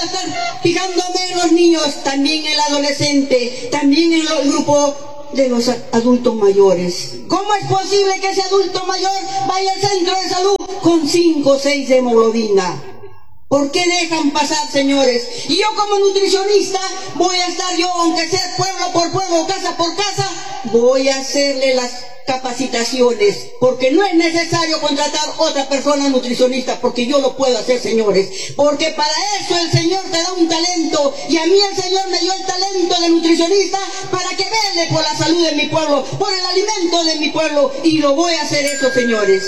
a estar fijándome en los niños, también en el adolescente, también en el grupo de los adultos mayores. ¿Cómo es posible que ese adulto mayor vaya al centro de salud con 5 o 6 de hemoglobina? ¿Por qué dejan pasar, señores? Y yo como nutricionista voy a estar yo, aunque sea pueblo por pueblo, casa por casa, voy a hacerle las capacitaciones, porque no es necesario contratar otra persona nutricionista, porque yo lo puedo hacer, señores, porque para eso el Señor te da un talento, y a mí el Señor me dio el talento de nutricionista para que vele por la salud de mi pueblo, por el alimento de mi pueblo, y lo voy a hacer eso, señores.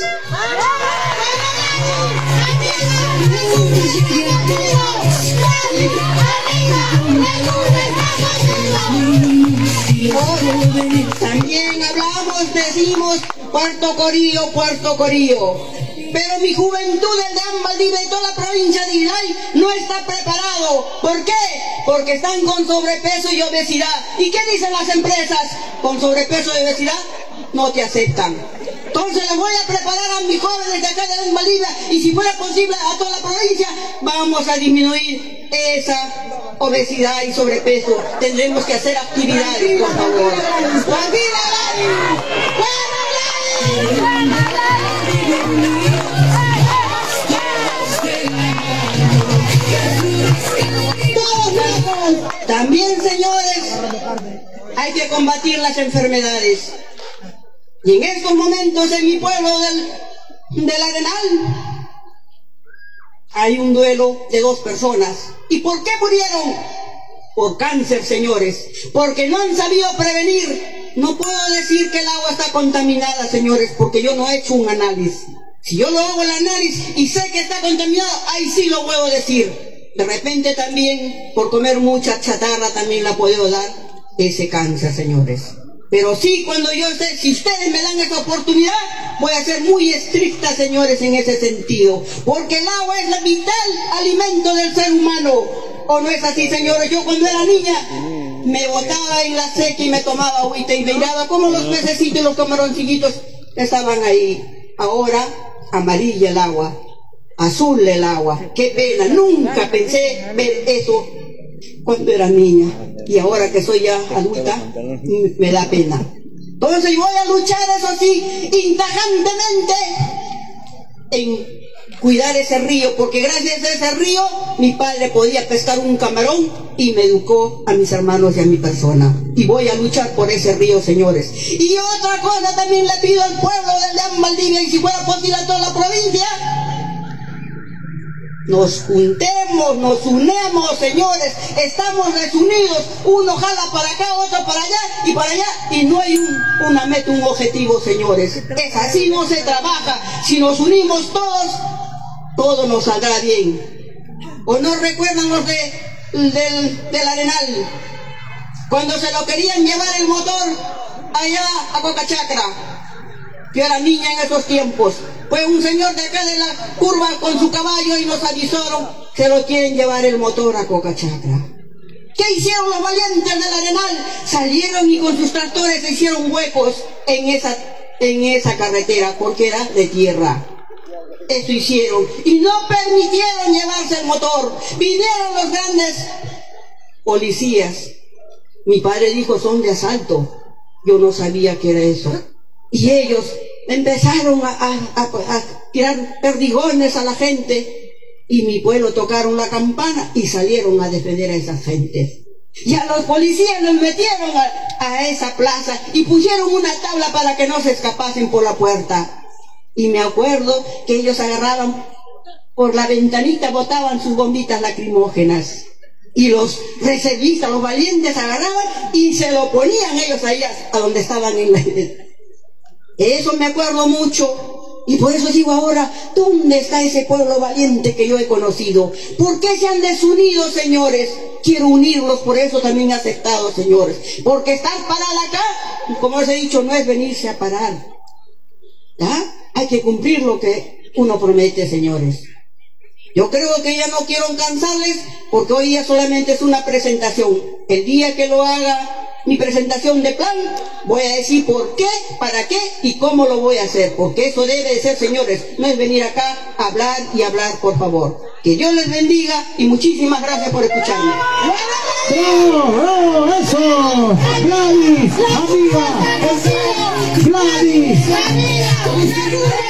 También hablamos, decimos Puerto Corío, Puerto Corío. Pero mi juventud, el de Valdivia y toda la provincia de Islay no está preparado. ¿Por qué? Porque están con sobrepeso y obesidad. ¿Y qué dicen las empresas? Con sobrepeso y obesidad no te aceptan. Entonces les voy a preparar a mis jóvenes de acá de Valdivia, y si fuera posible a toda la provincia, vamos a disminuir esa obesidad y sobrepeso. Tendremos que hacer actividades, por favor. También, señores, hay que combatir las enfermedades. Y en estos momentos en mi pueblo del Arenal hay un duelo de 2 personas. ¿Y por qué murieron? Por cáncer, señores, porque no han sabido prevenir. No puedo decir que el agua está contaminada, señores, porque yo no he hecho un análisis. Si yo lo hago el análisis y sé que está contaminado, ahí sí lo puedo decir. De repente también, por comer mucha chatarra, también la puedo dar ese cáncer, señores. Pero sí, cuando yo esté, si ustedes me dan esa oportunidad, voy a ser muy estricta, señores, en ese sentido. Porque el agua es el vital alimento del ser humano. ¿O no es así, señores? Yo cuando era niña, me botaba en la seca y me tomaba agüita y miraba como los pececitos y los camaroncillitos estaban ahí. Ahora, amarilla el agua, azul el agua. Qué pena, nunca pensé ver eso cuando era niña, y ahora que soy ya adulta me da pena. Entonces voy a luchar, eso sí, intajantemente en cuidar ese río, porque gracias a ese río mi padre podía pescar un camarón y me educó a mis hermanos y a mi persona, y voy a luchar por ese río, señores. Y otra cosa también le pido al pueblo de León Valdivia, y si fuera posible a toda la provincia, nos juntemos, nos unemos, señores. Estamos desunidos, uno jala para acá, otro para allá, y no hay una meta, un objetivo, señores. Es así, no se trabaja. Si nos unimos todos, todo nos saldrá bien. ¿O no recuerdan los del Arenal? Cuando se lo querían llevar el motor allá a Cocachacra. Yo era niña en esos tiempos. Fue un señor de acá de la curva con su caballo y nos avisaron que lo quieren llevar el motor a Cocachacra. ¿Qué hicieron los valientes del Arenal? Salieron y con sus tractores se hicieron huecos en esa carretera, porque era de tierra. Eso hicieron. Y no permitieron llevarse el motor. Vinieron los grandes policías. Mi padre dijo, son de asalto. Yo no sabía que era eso. Y ellos empezaron a tirar perdigones a la gente, y mi pueblo tocaron la campana y salieron a defender a esas gentes. Y a los policías los metieron a esa plaza y pusieron una tabla para que no se escapasen por la puerta. Y me acuerdo que ellos agarraban por la ventanita, botaban sus bombitas lacrimógenas. Y los reservistas, los valientes, agarraban y se lo ponían ellos ahí a donde estaban en la... Eso me acuerdo mucho, y por eso digo ahora, ¿dónde está ese pueblo valiente que yo he conocido? ¿Por qué se han desunido, señores? Quiero unirlos, por eso también he aceptado, señores. Porque estar parada acá, como os he dicho, no es venirse a parar. ¿Ya? Hay que cumplir lo que uno promete, señores. Yo creo que ya no quiero cansarles, porque hoy día solamente es una presentación. El día que lo haga mi presentación de plan, voy a decir por qué, para qué y cómo lo voy a hacer, porque eso debe de ser, señores, no es venir acá a hablar y hablar, por favor. Que Dios les bendiga y muchísimas gracias por escucharme. ¡Bravo, bravo, eso! ¡Gladys, amiga! ¡Gladys!